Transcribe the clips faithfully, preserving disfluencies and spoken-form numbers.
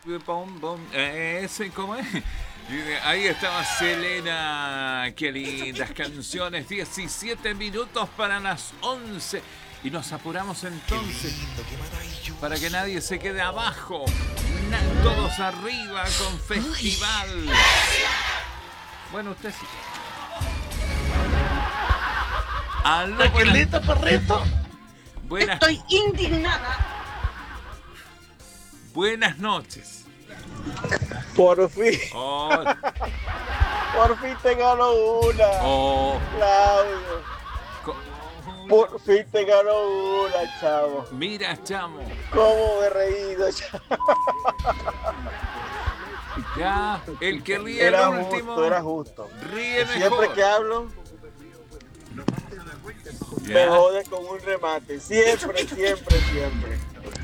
Pom, pom, ese, ¿cómo es? Ahí estaba Selena. Qué lindas canciones. diecisiete minutos para las once. Y nos apuramos entonces para que nadie se quede abajo. Na- todos arriba con festival. Bueno, usted sí. Aló, Tranquilito, perrito. buenas, Estoy indignada. buenas noches. Por fin, Oh, por fin te ganó una. oh, Claudio, co- por fin te ganó una, chavo. mira, chamo. ¿Cómo me he reído, chavo? Ya, el que ríe Era el último. justo, era justo. Ríe Siempre mejor. que hablo, me Ya. jodes con un remate. Siempre, siempre, siempre.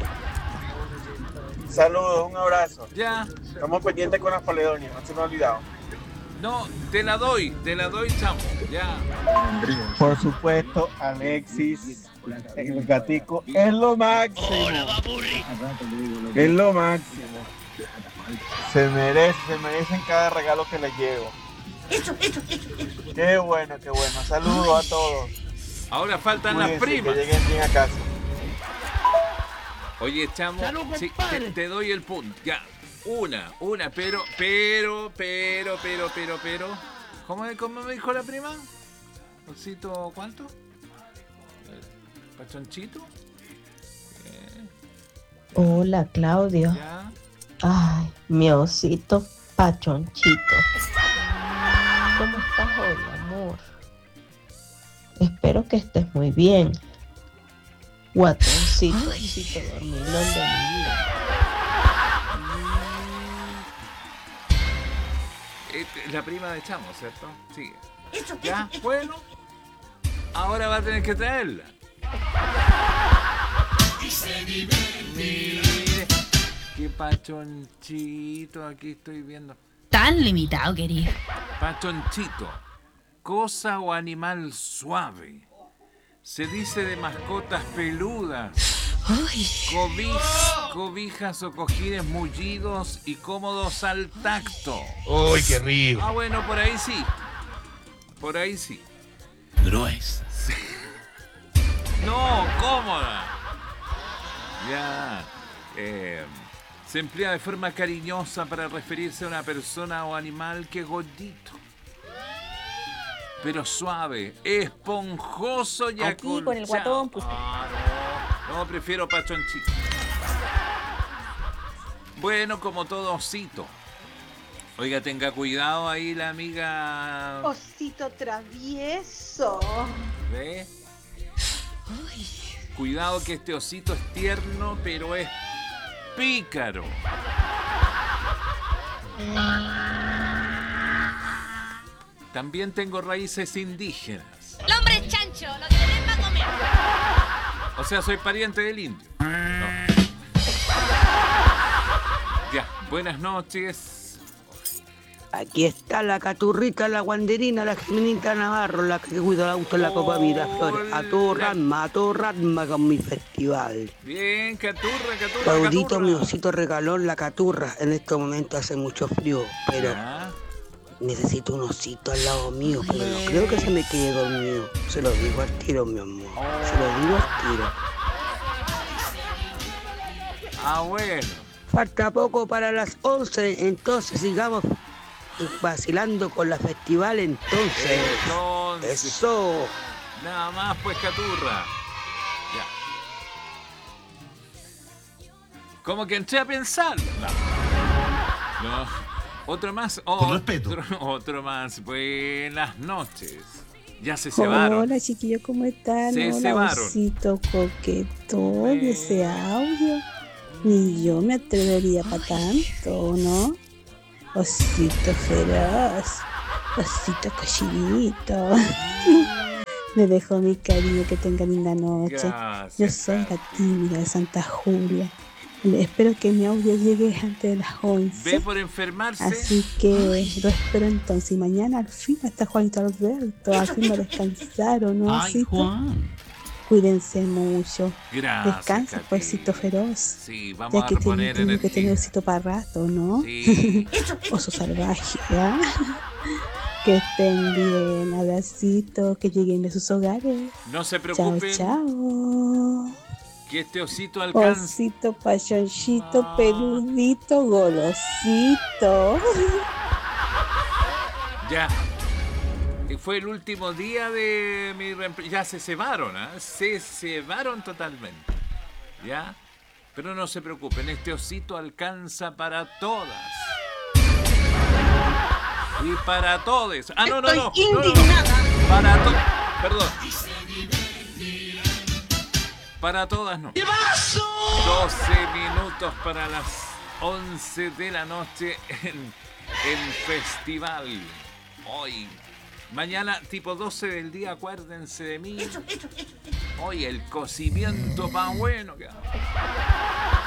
Saludos, un abrazo. Ya. Estamos pendientes con las paledonias, no se me ha olvidado. No, te la doy, te la doy, chamo. Ya. Por supuesto, Alexis, el gatico, es lo máximo. Es lo máximo. Se merece, se merecen cada regalo que les llevo. Qué bueno, qué bueno. Saludos a todos. Ahora faltan las Cuídense, primas. que lleguen bien a casa. Oye, chamo, Salud, sí, compadre. te, te doy el punto. Ya. Una, una, pero, pero, pero, pero, pero, pero. ¿Cómo, cómo me dijo la prima? ¿Osito cuánto? ¿Pachonchito? Eh, Hola, Claudio. ya. Ay, mi osito pachonchito. ¿Cómo estás hoy, amor? Espero que estés muy bien. Guatoncito, osito dormilón de mi vida. Este, la prima de Chamo, ¿cierto? Sigue. Ya, bueno. Ahora va a tener que traerla. Mire, qué pachonchito, aquí estoy viendo. Tan limitado, querido. Pachonchito, cosa o animal suave. Se dice de mascotas peludas, Uy, cobij- cobijas o cojines mullidos y cómodos al tacto. ¡Uy, qué rico! Ah, bueno, por ahí sí. Por ahí sí. Gruesa. No, cómoda. Ya. eh, se emplea de forma cariñosa para referirse a una persona o animal que es gordito, pero suave, esponjoso y Aquí con el acolchado. guatón, pues. Ah, no, no, prefiero pachonchito. Bueno, como todo osito. Oiga, tenga cuidado ahí la amiga. Osito travieso. ¿Ve? Cuidado que este osito es tierno, pero es pícaro. También tengo raíces indígenas. el hombre es chancho, lo tienen para comer. O sea, soy pariente del indio. No. Ya, buenas noches. Aquí está la caturrita, la guanderina, la Jimenita Navarro, la que cuida el auto en la Copa Miraflores. A todo Hola. ranma, a todo ranma con mi festival. Bien, caturra, caturra, Claudito, caturra. mi osito regalón, la caturra. En este momento hace mucho frío, pero Ya. necesito un osito al lado mío, pero no creo que se me quede dormido. Se lo digo al tiro, mi amor. Se lo digo al tiro. Ah, bueno. Falta poco para las once, entonces sigamos vacilando con la festival entonces. Entonces, Eso. nada más pues, caturra. Ya. Como que entré a pensar. No. No. Otro más. Con respeto. Otro, otro más. Buenas noches. Ya se cebaron. Hola chiquillos, ¿cómo están? Se Hola, cebaron. osito coquetón, Eh. ese audio. Ni yo me atrevería para tanto, ¿no? Osito feroz, osito cochinito. Me dejo mi cariño, que tenga linda noche. Gracias, Yo soy la gracias. tímida de Santa Julia. Espero que mi audio llegue antes de las once. Ve por enfermarse. Así que lo espero entonces. Y mañana al fin está Juanito Alberto. Al fin va a descansar, ¿o no? ¡Ay, Osito? Juan! Cuídense mucho. Gracias, Descansa, Katy. pues, osito feroz. Sí, vamos Ya a que tiene, reponer tiene que tener energía. osito para rato, ¿no? Sí. Oso salvaje, ¿ya? Que estén bien, abracito, que lleguen de sus hogares. No se Chao, preocupen chao. que este osito alcanza. Osito, pachoncito, peludito, golosito. Ya. Y fue el último día de mi reemplazo. Ya se cebaron, ¿ah? Se cebaron totalmente. ¿Ya? Pero no se preocupen, este osito alcanza para todas. Y para todes. Ah, no, no, no. Estoy no, no, no. indignada. Para todas. Perdón. Para todas no. doce minutos para las once de la noche en el festival. Hoy. Mañana, tipo doce del día, acuérdense de mí. Hoy el cocimiento más bueno que hay.